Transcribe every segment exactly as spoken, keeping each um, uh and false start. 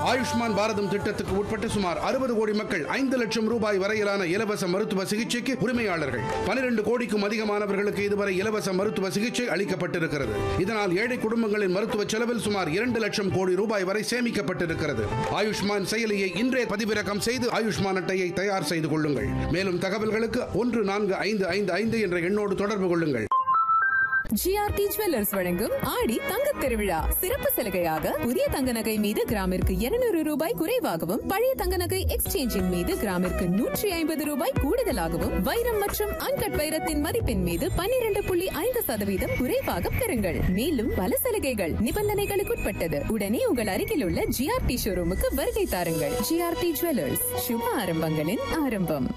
ஆயுஷ்மான் பாரதம் திட்டத்துக்கு உட்பட்ட சுமார் அறுபது கோடி மக்கள் ஐந்து லட்சம் ரூபாய் வரையிலான இலவச மருத்துவ சிகிச்சைக்கு உரிமையாளர்கள். பனிரெண்டு கோடிக்கும் அதிகமானவர்களுக்கு இதுவரை இலவச மருத்துவ சிகிச்சை அளிக்கப்பட்டிருக்கிறது. இதனால் ஏழை குடும்பங்களின் மருத்துவ செலவில் சுமார் இரண்டு லட்சம் கோடி ரூபாய் வரை சேமிக்கப்பட்டிருக்கிறது. ஆயுஷ்மான் செயலியை இன்றே பதிவிறக்கம் செய்து ஆயுஷ்மான் அட்டையை தயார் செய்து கொள்ளுங்கள். மேலும் தகவல்களுக்கு ஒன்று நான்கு ஐந்து ஐந்து ஐந்து என்ற எண்ணோடு தொடர்பு கொள்ளுங்கள். ஜிஆர்டி ஜுவல்லர்ஸ் வழங்கும் ஆடி தங்கத் திருவிழா சிறப்பு சலுகையாக புதிய தங்க நகை மீது கிராமிற்கு இருநூறு ரூபாய் குறைவாகவும், பழைய தங்க நகை எக்ஸ்சேஞ்சின் மீது கிராமிற்கு நூற்றி ஐம்பது ரூபாய் கூடுதலாகவும், வைரம் மற்றும் அன்கட் வைரத்தின் மதிப்பின் மீது பன்னிரண்டு புள்ளி ஐந்து சதவீதம் குறைவாக பெறுங்கள். மேலும் பல சலுகைகள் நிபந்தனைகளுக்குட்பட்டது. உடனே உங்கள் அருகில் உள்ள ஜிஆர்டி ஷோரூமுக்கு வருகை தாருங்கள். ஜிஆர்டி ஜுவல்லர்ஸ், சுப ஆரம்பங்களின் ஆரம்பம்.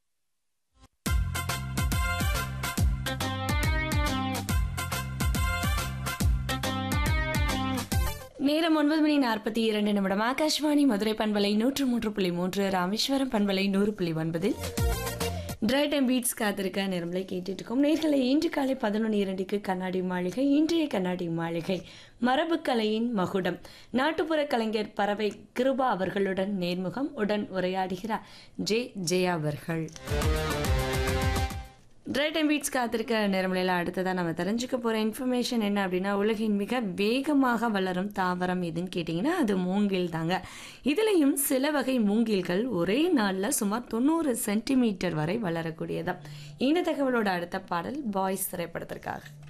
நேரம் ஒன்பது மணி நாற்பத்தி இரண்டு நிமிடம். ஆகாஷ்வாணி மதுரை பண்பலை நூற்று மூன்று புள்ளி மூன்று, ராமேஸ்வரம் பண்பலை நூறு புள்ளி ஒன்பது. ட்ரை டைம் பீட்ஸ் காத்திருக்க நேரங்களை கேட்டுட்டு இருக்கோம். நேர்களை இன்று காலை பதினொன்று இரண்டுக்கு கண்ணாடி மாளிகை. இன்றைய கண்ணாடி மாளிகை மரபு கலையின் மகுடம். நாட்டுப்புற கலைஞர் பறவை கிருபா அவர்களுடன் நேர்முகம். உடன் உரையாடுகிறார் ஜே ஜெயா அவர்கள். ட்ரை டைம் பீட்ஸ் காத்திருக்க நேரமுறையில் அடுத்ததான் நம்ம தெரிஞ்சுக்க போகிற இன்ஃபர்மேஷன் என்ன அப்படின்னா, உலகின் மிக வேகமாக வளரும் தாவரம் எதுன்னு கேட்டிங்கன்னா அது மூங்கில் தாங்க. இதுலேயும் சில வகை மூங்கில்கள் ஒரே நாளில் சுமார் தொண்ணூறு சென்டிமீட்டர் வரை வளரக்கூடியதான். இந்த தகவலோட அடுத்த பாடல் பாய்ஸ் திரைப்படத்திற்காக.